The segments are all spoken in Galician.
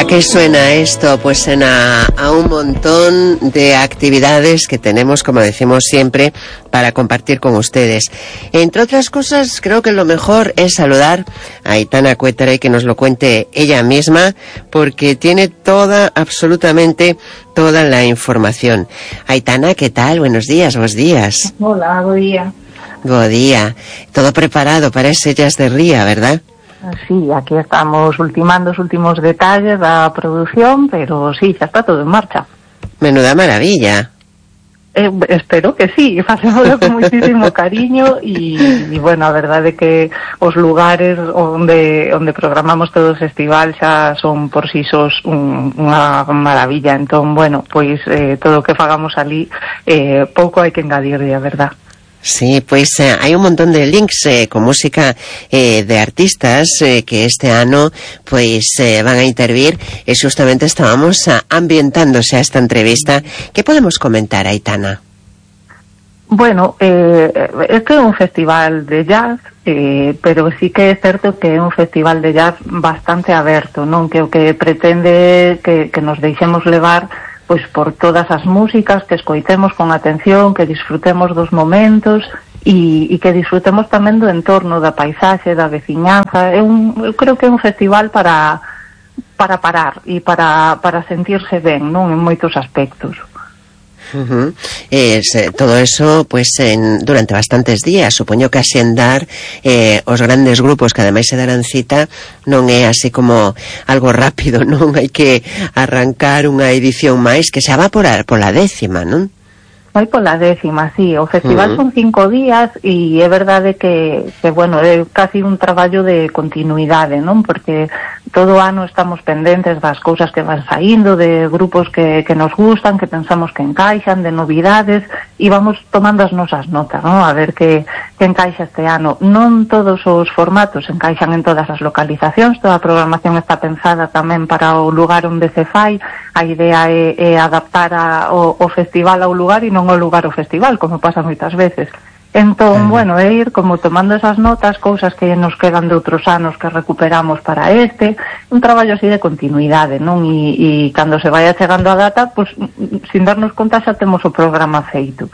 ¿A qué suena esto? Pues suena a un montón de actividades que tenemos, como decimos siempre, para compartir con ustedes. Entre otras cosas, creo que lo mejor es saludar a Aitana Cuétara y que nos lo cuente ella misma, porque tiene absolutamente toda la información. Aitana, ¿qué tal? Buenos días, bos días. Hola, bo día. Bo día. Todo preparado para ese Jazz de Ría, ¿verdad? Sí, aquí estamos ultimando os últimos detalles da produción, pero sí, xa está todo en marcha. Menuda maravilla. Espero que sí, facémoslo con muchísimo cariño y bueno, a verdade é que os lugares onde programamos todo o festival xa son por si sós unha maravilla. Entón, bueno, pois todo o que fagamos ali pouco hai que engadir, a verdad. Sí, pues hay un montón de links con música de artistas que este ano pues van a intervir y justamente estábamos ambientándose a esta entrevista. ¿Qué podemos comentar, Aitana? Bueno, este é un festival de jazz, pero sí que é certo que é un festival de jazz bastante aberto, non? Que o que pretende que nos deixemos levar pois por todas as músicas, que escoitemos con atención, que disfrutemos dos momentos e que disfrutemos tamén do entorno, da paisaxe, da veciñanza. Eu creo que é un festival para parar e para sentirse ben, non? En moitos aspectos. Todo eso pues durante bastantes días, supoño que asendar os grandes grupos que ademais se darán cita non é así como algo rápido, non? Hai que arrancar unha edición máis que se va pola 10ª, non? Vai pola 10ª, sí. O festival son 5 días e é verdade que bueno, é casi un traballo de continuidade, non? Porque todo o ano estamos pendentes das cousas que van saindo, de grupos que nos gustan, que pensamos que encaixan, de novidades, e vamos tomando as nosas notas, non? A ver que encaixa este ano. Non todos os formatos encaixan en todas as localizacións, toda a programación está pensada tamén para o lugar onde se fai. A idea é adaptar o festival ao lugar e non ao lugar o festival, como pasa moitas veces. Entón, bueno, é ir como tomando esas notas, cousas que nos quedan de outros anos que recuperamos para un traballo así de continuidade, non? E cando se vaya chegando a data, pues, sin darnos conta xa temos o programa feito.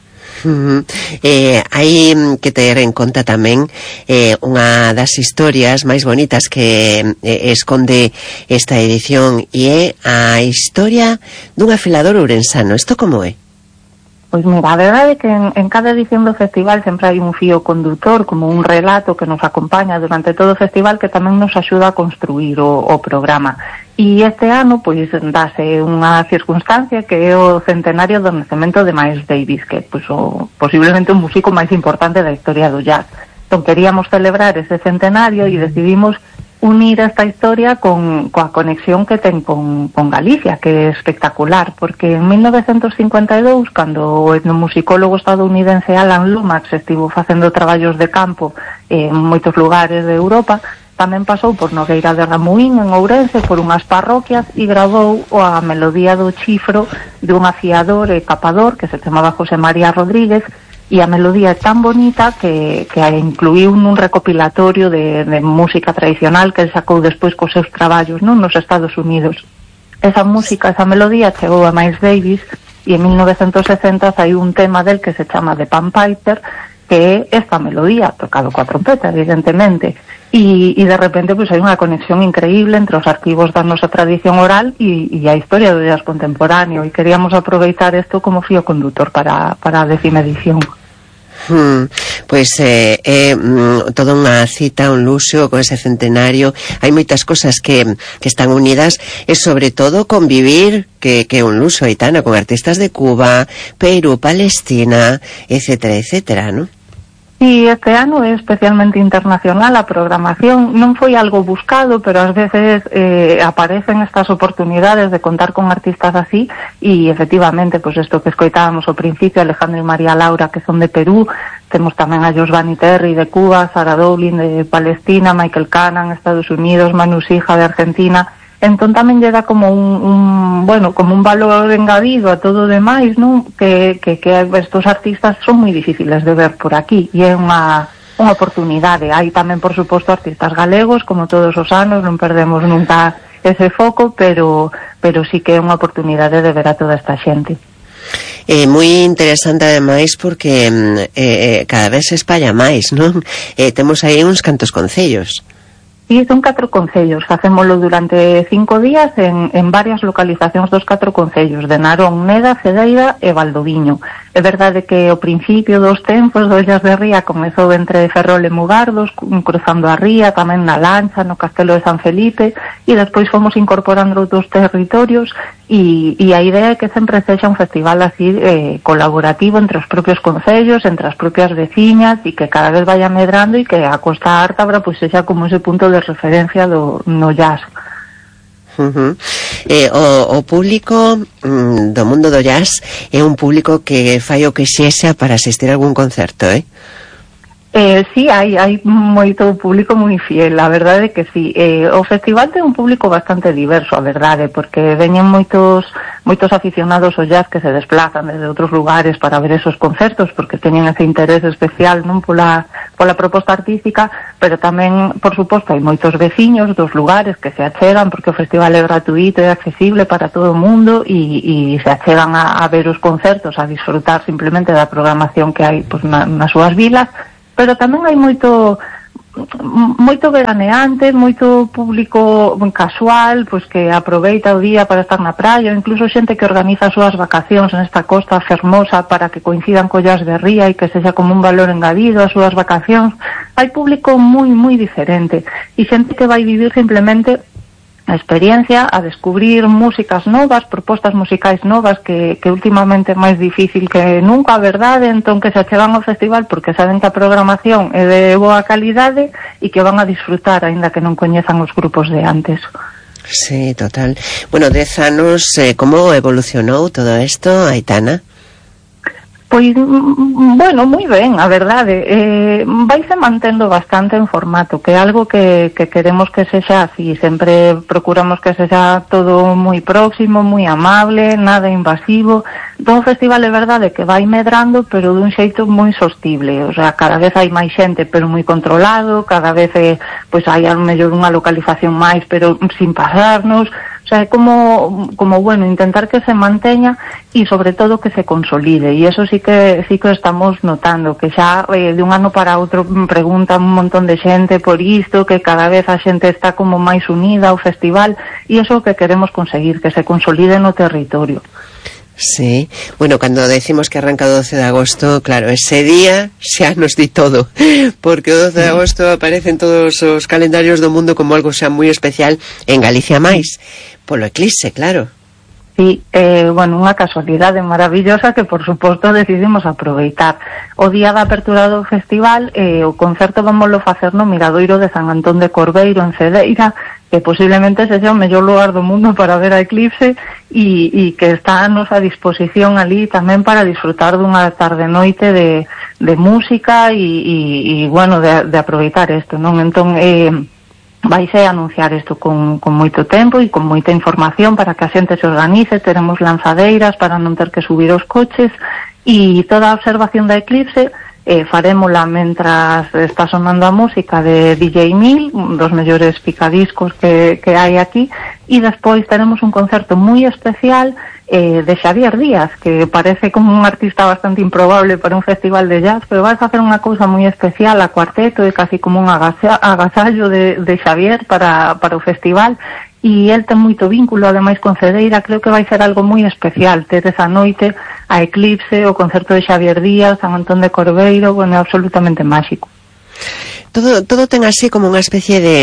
Hai que ter en conta tamén unha das historias máis bonitas que esconde esta edición e é a historia dun afilador ourensano. Isto como é? Pois mira, a verdade é que en cada edición do festival sempre hai un fío condutor, como un relato que nos acompaña durante todo o festival que tamén nos axuda a construir o programa. E este ano, pois, dáse unha circunstancia que é o centenario do nacemento de Miles Davis, que é pois, posiblemente o músico máis importante da historia do jazz. Entón, queríamos celebrar ese centenario e decidimos unir esta historia coa conexión que ten con Galicia, que é espectacular, porque en 1952, cando o etnomusicólogo estadounidense Alan Lomax estivo facendo traballos de campo en moitos lugares de Europa, tamén pasou por Nogueira de Ramuín, en Ourense, por unhas parroquias e gravou a melodía do chifro dun afiador e capador que se chamaba José María Rodríguez, e a melodía é tan bonita que a incluíu nun recopilatorio de música tradicional que sacou despois cos seus traballos, non, nos Estados Unidos. Esa música, esa melodía chegou a Miles Davis e en 1960 saiu un tema del que se chama The Pan Piper, que é esta melodía, tocado coa trompeta, evidentemente, e de repente pues, hai unha conexión increíble entre os arquivos da nosa tradición oral e a historia do jazz contemporáneo, e queríamos aproveitar isto como fío condutor para a 10ª edición. Pois é toda unha cita, un luxo con ese centenario. Hai moitas cosas que están unidas e sobre todo convivir, que é un luxo, Aitana, con artistas de Cuba, Perú, Palestina, etcétera, etcétera, non? Sí, este ano é especialmente internacional a programación. Non foi algo buscado, pero ás veces aparecen estas oportunidades de contar con artistas así e efectivamente, pues isto que escoitábamos ao principio, Alejandro e María Laura, que son de Perú, temos tamén a Josvani Terry de Cuba, Sarah Dowling de Palestina, Michael Cannon, Estados Unidos, Manu Sija de Argentina. Entón tamén lle dá como un valor engadido a todo o demais, non? Que estos artistas son moi difíciles de ver por aquí e é unha oportunidade. Hai tamén, por suposto, artistas galegos, como todos os anos, non perdemos nunca ese foco, pero sí que é unha oportunidade de ver a toda esta xente. Moi interesante ademais porque cada vez se espalla máis, non? Temos aí uns cantos concellos. Sí, son 4 concellos, facémolo durante 5 días en varias localizacións dos 4 concellos, de Narón, Neda, Cedeira e Valdoviño. É verdade que ao principio dos tempos do Ollas de Ría comezou entre Ferrol e Mugardos, cruzando a ría, tamén na Lancha, no Castelo de San Felipe, e despois fomos incorporando outros territorios, e a idea é que sempre sexa un festival así colaborativo entre os propios concellos, entre as propias veciñas, e que cada vez vaya medrando e que a Costa Ártabra pois sexa como ese punto de referencia no jazz. O público do mundo do jazz é un público que fai o que sexa para asistir a algún concerto, Sí, hai moito público moi fiel, a verdade é que sí. O festival ten un público bastante diverso, a verdade, porque veñen moitos aficionados ao jazz que se desplazan desde outros lugares para ver esos concertos, porque teñen ese interés especial non pola proposta artística, pero tamén, por suposto, hai moitos veciños dos lugares que se achegan, porque o festival é gratuito e accesible para todo o mundo, e se achegan a ver os concertos, a disfrutar simplemente da programación que hai pues, nas súas vilas. Pero tamén hai moito veraneante, moito público casual, pois que aproveita o día para estar na praia, incluso xente que organiza as súas vacacións nesta costa fermosa para que coincidan co Ollas de Ría e que sexa como un valor engadido as súas vacacións. Hai público moi diferente e xente que vai vivir simplemente a experiencia, a descubrir músicas novas, propostas musicais novas que últimamente é máis difícil que nunca, a verdade, entón que se achegan ao festival porque saben que a programación é de boa calidade e que van a disfrutar aínda que non coñezan os grupos de antes. Sí, total. Bueno, 10 anos, como evolucionou todo isto, Aitana? Pois, bueno, moi ben, a verdade. Vaise mantendo bastante en formato, que é algo que queremos que sexa así. Sempre procuramos que sexa todo moi próximo, moi amable, nada invasivo. Entón, o festival é verdade que vai medrando, pero dun xeito moi sostible. O sea, cada vez hai máis xente, pero moi controlado. Cada vez pois hai a mellor unha localización máis, pero sin pasarnos. O sea, é como bueno, intentar que se manteña e sobre todo que se consolide, e eso sí que estamos notando, que xa de un ano para outro preguntan un montón de xente por isto, que cada vez a xente está como máis unida ao festival, e eso que queremos conseguir, que se consolide no territorio. Sí, bueno, cando decimos que arranca o 12 de agosto, claro, ese día xa nos di todo, porque o 12 de agosto aparece en todos os calendarios do mundo como algo xa moi especial, en Galicia máis, polo eclipse, claro. Sí, bueno, unha casualidade maravillosa que, por suposto, decidimos aproveitar. O día da apertura do festival, o concerto vamoslo facer no Miradoiro de San Antón de Corbeiro, en Cedeira, que posiblemente sexa o mellor lugar do mundo para ver a eclipse e que está a nosa disposición ali tamén para disfrutar dunha tarde-noite de música e bueno, de aproveitar isto, non? Entón, vaise a anunciar isto con moito tempo e con moita información para que a xente se organice. Teremos lanzadeiras para non ter que subir os coches e toda a observación da eclipse farémola mentras está sonando a música de DJ Mil, un dos mellores picadiscos que hai aquí, e despois teremos un concerto moi especial de Xavier Díaz, que parece como un artista bastante improbable para un festival de jazz, pero vai facer unha cousa moi especial a cuarteto, e casi como un agasallo de Xavier para o festival, e el ten moito vínculo ademais con Cedeira. Creo que vai ser algo moi especial ter esa noite a eclipse, o concerto de Xavier Díaz, San Antón de Corbeiro. Bueno, é absolutamente máxico. Todo ten así como unha especie de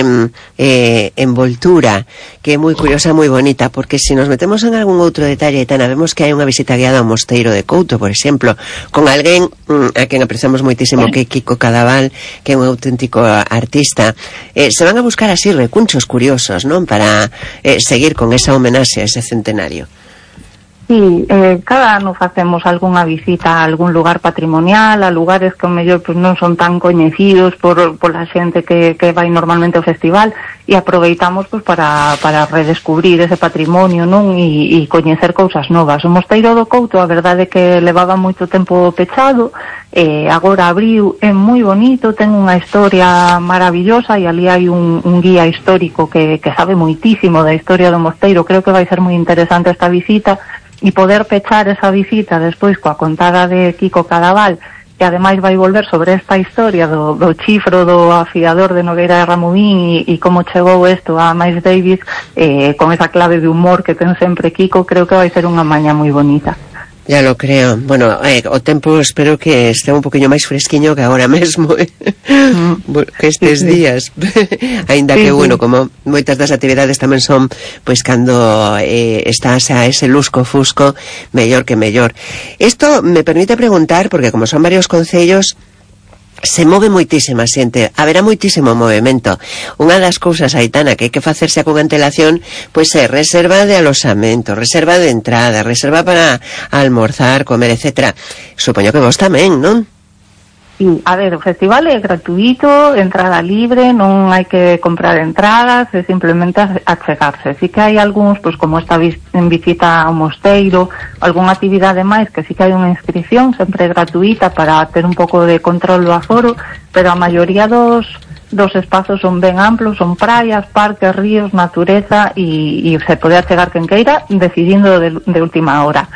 envoltura que é moi curiosa, moi bonita, porque se nos metemos en algún outro detalle, Aitana, vemos que hai unha visita guiada ao Mosteiro de Couto, por exemplo, con alguén a quen apreciamos moitísimo, que é Kiko Cadaval, que é un auténtico artista. Se van a buscar así recunchos curiosos, non? Para seguir con esa homenaxe a ese centenario. Sí, cada ano facemos algunha visita a algún lugar patrimonial, a lugares que ao mellor pues, non son tan coñecidos pola xente que vai normalmente ao festival, e aproveitamos pues, para redescubrir ese patrimonio, non? E coñecer cousas novas. O Mosteiro do Couto, a verdade é que levaba moito tempo pechado, agora abriu, é moi bonito, ten unha historia maravillosa, e ali hai un guía histórico que sabe moitísimo da historia do mosteiro. Creo que vai ser moi interesante esta visita, e poder pechar esa visita despois coa contada de Kiko Cadaval, que ademais vai volver sobre esta historia do chifro do afiador de Nogueira de Ramuín e como chegou isto a Miles Davis, con esa clave de humor que ten sempre Kiko. Creo que vai ser unha maña moi bonita. Ya lo creo. Bueno, o tempo espero que este un poquinho máis fresquiño que agora mesmo, que estes días. Ainda que, bueno, como moitas das actividades tamén son, pois, cando estás a ese lusco-fusco, mellor que mellor. Isto me permite preguntar, porque como son varios concellos, se move moitísima xente, haberá moitísimo movimento. Unha das cousas, Aitana, que hai que facerse con antelación, pois é reserva de aloxamento, reserva de entrada, reserva para almorzar, comer, etcétera. Supoño que vos tamén, non? Sí, a ver, o festival é gratuito, entrada libre, non hai que comprar entradas, é simplemente achegarse. Sí que hai algúns, pois como esta visita ao mosteiro, algunha actividade máis que sí que hai unha inscripción, sempre gratuita, para ter un pouco de control do aforo, pero a maioría dos espazos son ben amplos, son praias, parques, ríos, natureza, e se pode achegar quen queira, decidindo de última hora.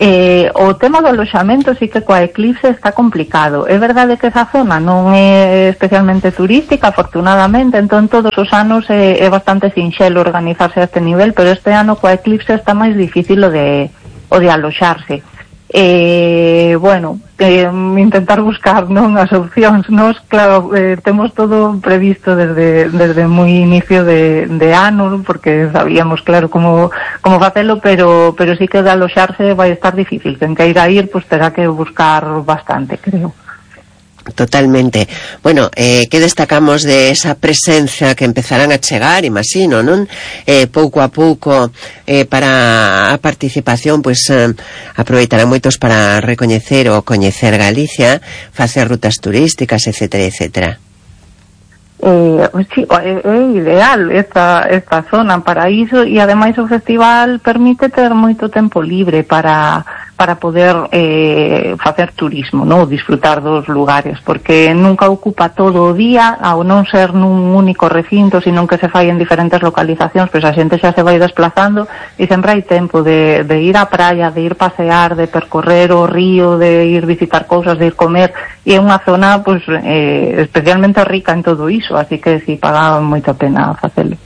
O tema do aloxamento sí que coa eclipse está complicado. É verdade que esa zona non é especialmente turística, afortunadamente, entón todos os anos é bastante sinxelo organizarse a este nivel, pero este ano coa eclipse está máis difícil o de aloxarse. Bueno, intentar buscar, non, as opcións. Nos, claro, temos todo previsto desde moi inicio de ano, porque sabíamos, claro, como facelo, pero sí que de aloxarse vai estar difícil. Quen queira ir, pues terá que buscar bastante, creo. Totalmente. Bueno, que destacamos de esa presencia que empezarán a chegar, imagino, non? Pouco a pouco, para a participación, pois aproveitarán moitos para recoñecer ou coñecer Galicia, facer rutas turísticas, etcétera, etcétera. Sí, é ideal esta zona para iso, e ademais o festival permite ter moito tempo libre para poder facer turismo, non? Disfrutar dos lugares, porque nunca ocupa todo o día, ao non ser nun único recinto, sino que se fai en diferentes localizacións, pois a xente xa se vai desplazando e sempre hai tempo de ir á praia, de ir pasear, de percorrer o río, de ir visitar cousas, de ir comer, e é unha zona pois especialmente rica en todo iso, así que si paga moita pena facelo.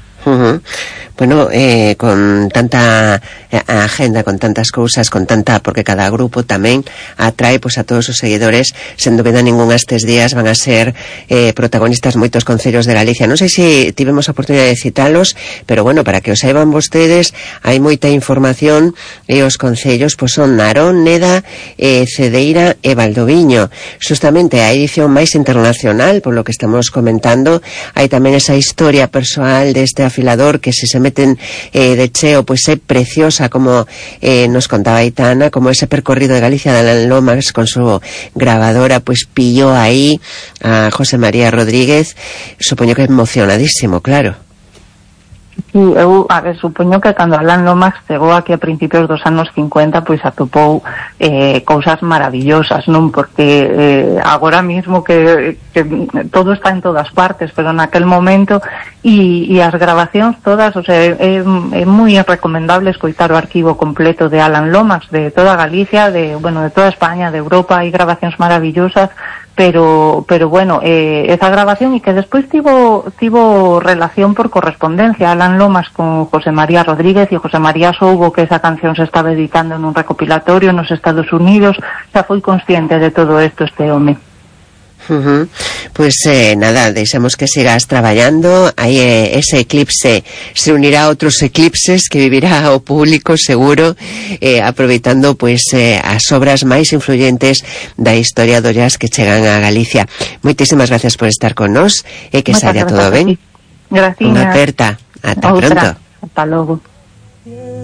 Bueno, con tanta agenda, con tantas cousas, con tanta, porque cada grupo tamén atrae pois a todos os seguidores, sen dúbida ninguna estes días van a ser protagonistas moitos concellos de Galicia. Non sei se tivemos a oportunidade de citalos, pero bueno, para que os saiban vostedes, hai moita información, e os concellos pois son Narón, Neda, Cedeira e Valdoviño. Justamente a edición máis internacional, por lo que estamos comentando, hai tamén esa historia persoal deste afilador que se meten de cheo, pois é preciosa, como nos contaba Aitana, como ese percorrido de Galicia de Alan Lomax con su grabadora, pois pilló aí a José María Rodríguez. Supoño que é emocionadísimo, claro. Sí, eu, a ver, supoño que cando Alan Lomax chegou aquí a principios dos anos 50, pois atopou cousas maravillosas, non? Porque agora mismo que todo está en todas partes, pero naquel momento e as grabacións todas, o sea, é moi recomendable escoitar o arquivo completo de Alan Lomax, de toda Galicia, de toda España, de Europa. Hai grabacións maravillosas, pero bueno, esa grabación, e que despois tivo relación por correspondencia Alan Lomax con José María Rodríguez, e José María soubo que esa canción se estaba editando nun recopilatorio nos Estados Unidos, xa foi consciente de todo isto este home. Pois nada, deixamos que sigas traballando. Aí ese eclipse se unirá a outros eclipses que vivirá o público seguro, aproveitando pois as obras máis influyentes da historia do jazz que chegan a Galicia. Moitísimas gracias por estar con nós, e que saia todo ben. Gracias. Unha aperta. Ata pronto. Hasta logo.